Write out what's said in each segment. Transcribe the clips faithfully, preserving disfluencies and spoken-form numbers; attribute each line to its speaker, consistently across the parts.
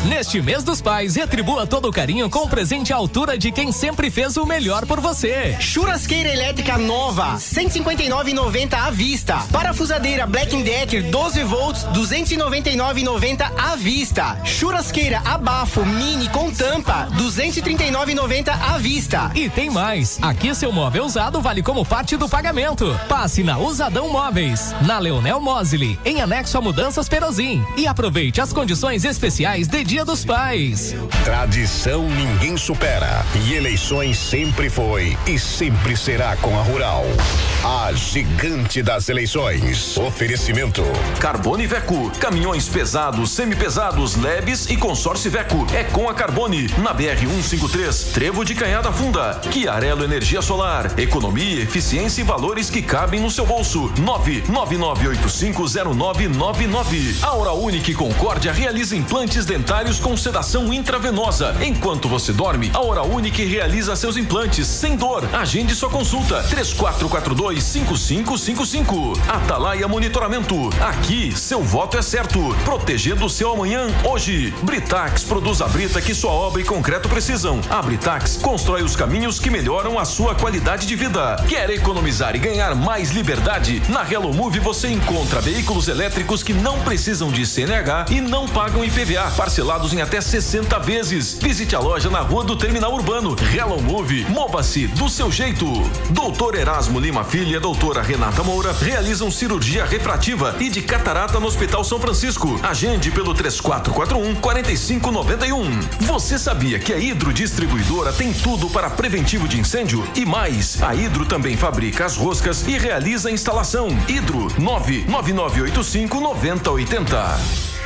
Speaker 1: Neste mês dos pais, retribua todo o carinho com um presente à altura de quem sempre fez o melhor por você.
Speaker 2: Churrasqueira elétrica nova, cento e cinquenta e nove reais e noventa centavos à vista. Parafusadeira Black Decker doze volts, duzentos e noventa e nove reais e noventa centavos à vista. Churrasqueira Abafo Mini com tampa, duzentos e trinta e nove reais e noventa centavos à vista.
Speaker 1: E tem mais, aqui seu móvel usado vale como parte do pagamento. Passe na Usadão Móveis, na Leonel Mosley, em anexo a Mudanças Perozin, e aproveite as condições especiais de Dia dos Pais.
Speaker 3: Tradição ninguém supera e eleições sempre foi e sempre será com a Rural. A gigante das eleições. Oferecimento
Speaker 4: Carbone Veco, caminhões pesados, semipesados, leves e consórcio Veco. É com a Carbone, na B R cento e cinquenta e três, Trevo de Canhada Funda. Chiarello Energia Solar, economia, eficiência e valores que cabem no seu bolso. nove nove nove oito cinco zero nove nove nove. A Oral Unique Concórdia realiza implantes dentários com sedação intravenosa. Enquanto você dorme, a Oral Unique realiza seus implantes sem dor. Agende sua consulta. três quatro quatro dois, cinco cinco cinco cinco. Atalaia Monitoramento. Aqui, seu voto é certo. Protegendo o seu amanhã, hoje. Britax produz a brita que sua obra e concreto precisam. A Britax constrói os caminhos que melhoram a sua qualidade de vida. Quer economizar e ganhar mais liberdade? Na Hello Move você encontra veículos elétricos que não precisam de C N H e não pagam I P V A, parcelados em até sessenta vezes. Visite a loja na Rua do Terminal Urbano. Hello Move, mova-se do seu jeito. Doutor Erasmo Lima Filho e a doutora Renata Moura realizam cirurgia refrativa e de catarata no Hospital São Francisco. Agende pelo três quatro quatro um, quatro cinco nove um. Você sabia que a Hidro Distribuidora tem tudo para preventivo de incêndio? E mais, a Hidro também fabrica as roscas e realiza a instalação. Hidro nove nove nove oito cinco nove zero oito zero.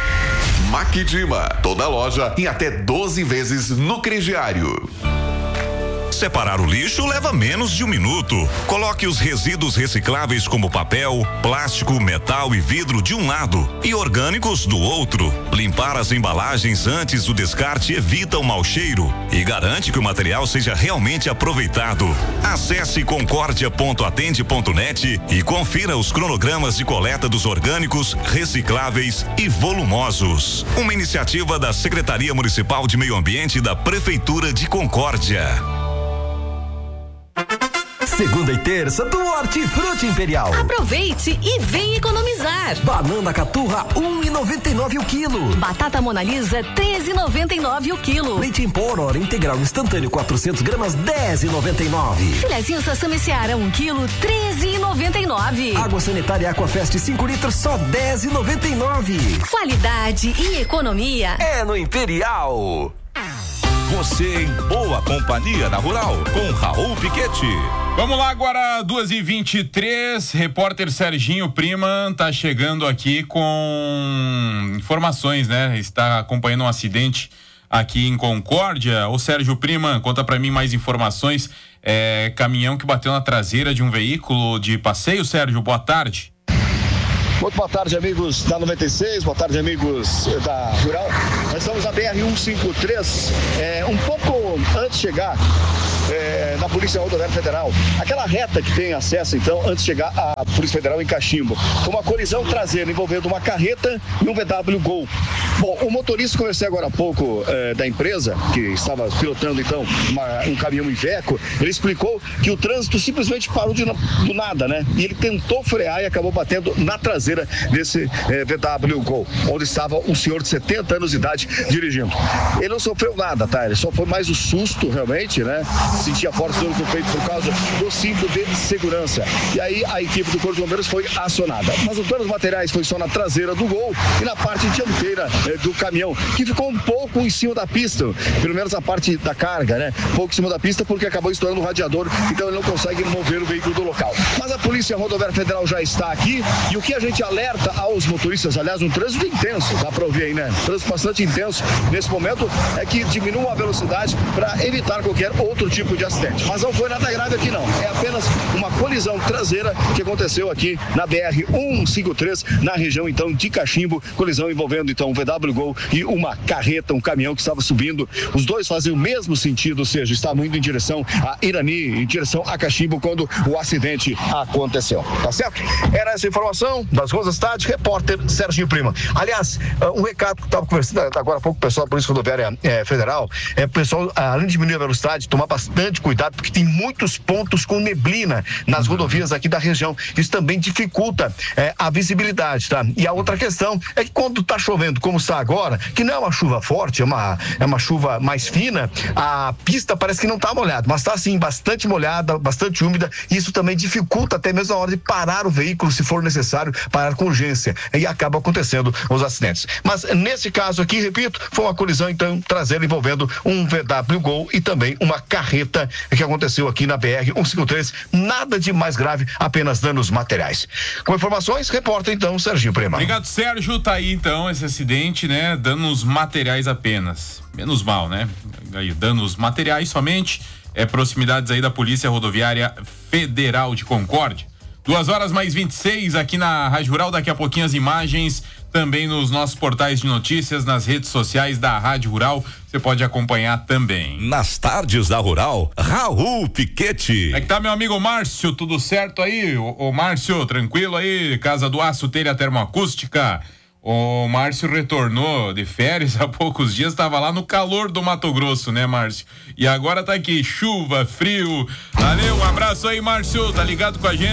Speaker 5: Maquidima, toda loja em até doze vezes no crediário.
Speaker 6: Separar o lixo leva menos de um minuto. Coloque os resíduos recicláveis como papel, plástico, metal e vidro de um lado e orgânicos do outro. Limpar as embalagens antes do descarte evita o mau cheiro e garante que o material seja realmente aproveitado. Acesse concórdia ponto atende ponto net e confira os cronogramas de coleta dos orgânicos, recicláveis e volumosos. Uma iniciativa da Secretaria Municipal de Meio Ambiente da Prefeitura de Concórdia.
Speaker 7: Segunda e terça do Hortifruti Imperial.
Speaker 8: Aproveite e vem economizar.
Speaker 7: Banana caturra um e noventa e nove o quilo.
Speaker 8: Batata Monalisa treze e noventa e nove o quilo.
Speaker 7: Leite em pó Aurora integral instantâneo quatrocentos gramas dez e noventa e nove.
Speaker 8: Filezinho Sassami Seara um quilo treze e noventa e nove.
Speaker 7: Água sanitária Aquafest cinco litros só dez e noventa e nove.
Speaker 8: Qualidade e economia
Speaker 7: é no Imperial.
Speaker 6: Você em boa companhia na Rural com Raul Piquete.
Speaker 9: Vamos lá agora, duas e vinte e três, repórter Serginho Prima tá chegando aqui com informações, né? Está acompanhando um acidente aqui em Concórdia. Ô Sérgio Prima, conta pra mim mais informações. É, caminhão que bateu na traseira de um veículo de passeio. Sérgio, boa tarde.
Speaker 10: Muito boa tarde, amigos da noventa e seis, boa tarde, amigos da Rural. Nós estamos na B R cento e cinquenta e três, é, um pouco antes de chegar é, na Polícia Rodoviária Federal. Aquela reta que tem acesso, então, antes de chegar à Polícia Federal em Cachimbo. Uma colisão traseira envolvendo uma carreta e um V W Gol. Bom, o motorista, conversei agora há pouco é, da empresa, que estava pilotando, então, uma, um caminhão Iveco, ele explicou que o trânsito simplesmente parou de, do nada, né? E ele tentou frear e acabou batendo na traseira desse eh, V W Gol, onde estava um senhor de setenta anos de idade dirigindo. Ele não sofreu nada, tá? Ele só foi mais o susto, realmente, né? Sentia forte dor no peito por causa do cinto de segurança. E aí a equipe do Corpo de Bombeiros foi acionada. Mas os danos materiais foi só na traseira do Gol e na parte dianteira eh, do caminhão, que ficou um pouco em cima da pista, pelo menos a parte da carga, né? Um pouco em cima da pista, porque acabou estourando o radiador, então ele não consegue mover o veículo do local. Mas a Polícia Rodoviária Federal já está aqui e o que a gente alerta aos motoristas, aliás, um trânsito intenso, dá pra ouvir aí, né? Trânsito bastante intenso nesse momento, é que diminuam a velocidade para evitar qualquer outro tipo de acidente. Mas não foi nada grave aqui, não. É apenas uma colisão traseira que aconteceu aqui na B R cento e cinquenta e três, na região, então, de Cachimbo. Colisão envolvendo, então, um V W Gol e uma carreta, um caminhão que estava subindo. Os dois fazem o mesmo sentido, ou seja, estavam indo em direção a Irani, em direção a Cachimbo, quando o acidente aconteceu. Tá certo? Era essa informação das Rosas Tarde, repórter Serginho Prima. Aliás, um recado que eu estava conversando agora agora há pouco o pessoal da Polícia Rodoviária é, Federal, é, o pessoal, além de diminuir a velocidade, tomar bastante cuidado, porque tem muitos pontos com neblina nas rodovias aqui da região. Isso também dificulta é, a visibilidade, tá? E a outra questão é que quando tá chovendo, como está agora, que não é uma chuva forte, é uma, é uma chuva mais fina, a pista parece que não tá molhada, mas tá assim, bastante molhada, bastante úmida, e isso também dificulta até mesmo a hora de parar o veículo, se for necessário, parar com urgência, e acaba acontecendo os acidentes. Mas nesse caso aqui, repito, foi uma colisão então traseira envolvendo um V W Gol e também uma carreta que aconteceu aqui na B R cento e cinquenta e três, nada de mais grave, apenas danos materiais. Com informações, repórter então Serginho Prema.
Speaker 9: Obrigado, Sérgio. Tá aí então esse acidente, né? Danos materiais apenas. Menos mal, né? Aí, danos materiais somente. É proximidades aí da Polícia Rodoviária Federal de Concórdia. Duas horas mais vinte e seis aqui na Rádio Rural. Daqui a pouquinho as imagens também nos nossos portais de notícias, nas redes sociais da Rádio Rural. Você pode acompanhar também.
Speaker 6: Nas tardes da Rural, Raul Piquete.
Speaker 9: É que tá meu amigo Márcio, tudo certo aí? Ô, ô Márcio, tranquilo aí? Casa do Aço, telha termoacústica. O Márcio retornou de férias há poucos dias, estava lá no calor do Mato Grosso, né, Márcio? E agora tá aqui, chuva, frio. Valeu, um abraço aí, Márcio, tá ligado com a gente?